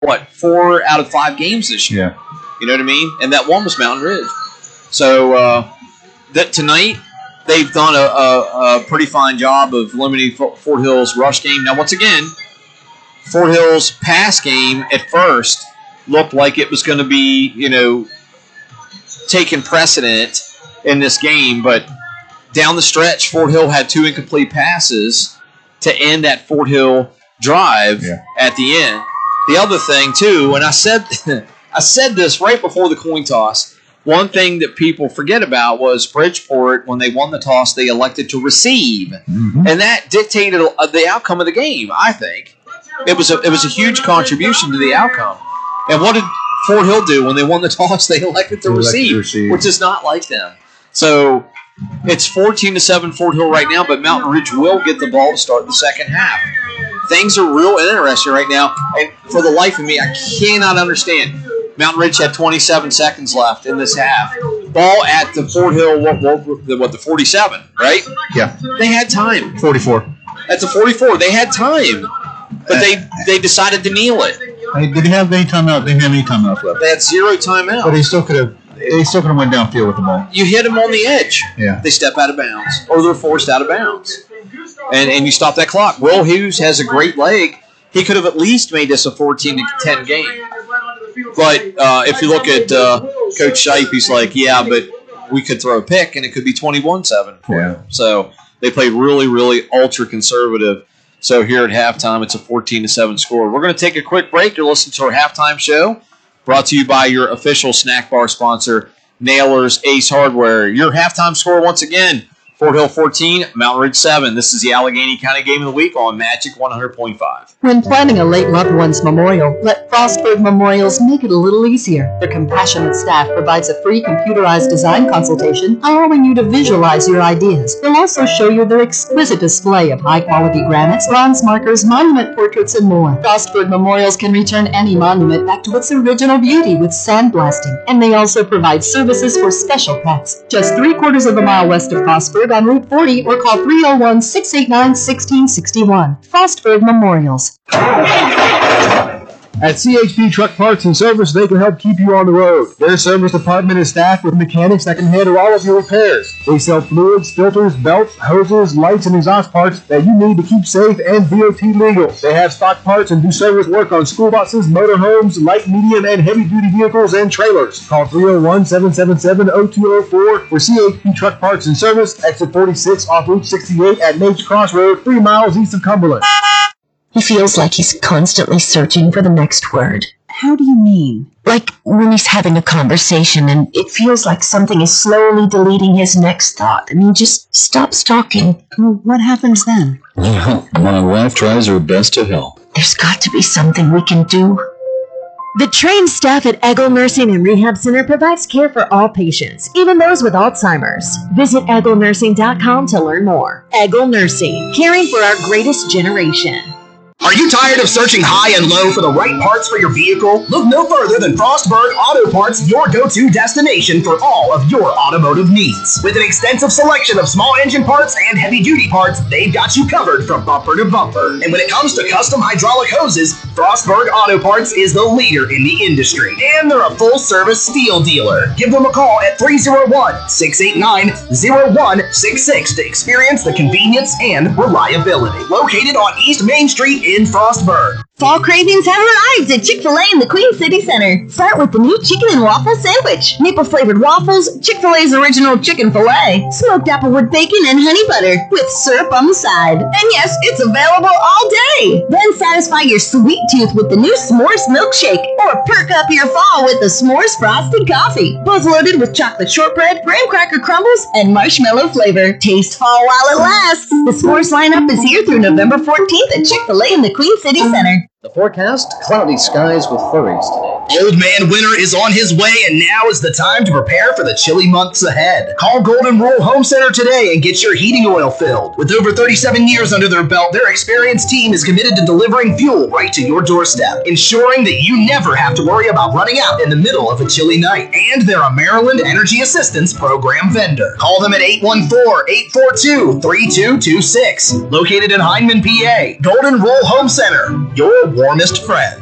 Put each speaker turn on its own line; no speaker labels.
4 out of 5 games this year.
Yeah.
You know what I mean? And that one was Mountain Ridge. So that tonight they've done a pretty fine job of limiting Fort Hill's rush game. Now, once again, Fort Hill's pass game at first looked like it was going to be, taking precedent in this game, but down the stretch, Fort Hill had 2 incomplete passes to end that Fort Hill drive at the end. The other thing, too, and I said this right before the coin toss, one thing that people forget about was Bridgeport, when they won the toss, they elected to receive. Mm-hmm. And that dictated the outcome of the game, I think. It was a huge contribution to the outcome. And what did Fort Hill do when they won the toss? They elected to receive, which is not like them. So it's 14-7 Fort Hill right now, but Mountain Ridge will get the ball to start the second half. Things are real interesting right now, and for the life of me, I cannot understand. Mountain Ridge had 27 seconds left in this half. Ball at the Fort Hill, the 47, right?
Yeah.
They had time.
44.
At the 44, they had time, but they decided to kneel it.
Did they have any timeout? They didn't have any timeouts left.
They had 0 timeout.
But they still could have went downfield with the ball.
You hit them on the edge.
Yeah.
They step out of bounds, or they're forced out of bounds. And you stop that clock. Will Hughes has a great leg. He could have at least made this a 14-10 game. But if you look at Coach Shipe, he's like, yeah, but we could throw a pick, and it could be 21-7.
Yeah.
So they played really, really ultra-conservative. So here at halftime, it's a 14-7 score. We're going to take a quick break to listen to our halftime show, brought to you by your official snack bar sponsor, Nailers Ace Hardware. Your halftime score once again, Fort Hill 14, Mountain Ridge 7. This is the Allegheny County Game of the Week on Magic 100.5.
When planning a late loved one's memorial, let Frostburg Memorials make it a little easier. Their compassionate staff provides a free computerized design consultation, allowing you to visualize your ideas. They'll also show you their exquisite display of high-quality granites, bronze markers, monument portraits, and more. Frostburg Memorials can return any monument back to its original beauty with sandblasting, and they also provide services for special pets. Just 3/4 of a mile west of Frostburg on Route 40, or call 301-689-1661. Frostburg Memorials.
At CHP Truck Parts and Service, they can help keep you on the road. Their service department is staffed with mechanics that can handle all of your repairs. They sell fluids, filters, belts, hoses, lights, and exhaust parts that you need to keep safe and DOT legal. They have stock parts and do service work on school buses, motorhomes, light, medium, and heavy-duty vehicles and trailers. Call 301-777-0204 for CHP Truck Parts and Service, exit 46 off Route 68 at Nate's Crossroad, 3 miles east of Cumberland.
He feels like he's constantly searching for the next word.
How do you mean?
Like when he's having a conversation and it feels like something is slowly deleting his next thought and he just stops talking.
Well, what happens then?
Well, my wife tries her best to help.
There's got to be something we can do.
The trained staff at Eagle Nursing and Rehab Center provides care for all patients, even those with Alzheimer's. Visit EagleNursing.com to learn more. Eagle Nursing, caring for our greatest generation.
Are you tired of searching high and low for the right parts for your vehicle? Look no further than Frostburg Auto Parts, your go-to destination for all of your automotive needs. With an extensive selection of small engine parts and heavy-duty parts, they've got you covered from bumper to bumper. And when it comes to custom hydraulic hoses, Frostburg Auto Parts is the leader in the industry. And they're a full-service steel dealer. Give them a call at 301-689-0166 to experience the convenience and reliability. Located on East Main Street in Frostburg.
Fall cravings have arrived at Chick-fil-A in the Queen City Center. Start with the new chicken and waffle sandwich. Maple-flavored waffles, Chick-fil-A's original chicken filet, smoked applewood bacon, and honey butter with syrup on the side. And yes, it's available all day. Then satisfy your sweet tooth with the new S'mores milkshake or perk up your fall with the S'mores frosted coffee. Both loaded with chocolate shortbread, graham cracker crumbles, and marshmallow flavor. Taste fall while it lasts. The S'mores lineup is here through November 14th at Chick-fil-A in the Queen City Center.
The forecast, cloudy skies with flurries today.
Old Man Winter is on his way, and now is the time to prepare for the chilly months ahead. Call Golden Rule Home Center today and get your heating oil filled. With over 37 years under their belt, their experienced team is committed to delivering fuel right to your doorstep, ensuring that you never have to worry about running out in the middle of a chilly night. And they're a Maryland Energy Assistance Program vendor. Call them at 814-842-3226. Located in Hindman, PA, Golden Rule Home Center, your warmest friend.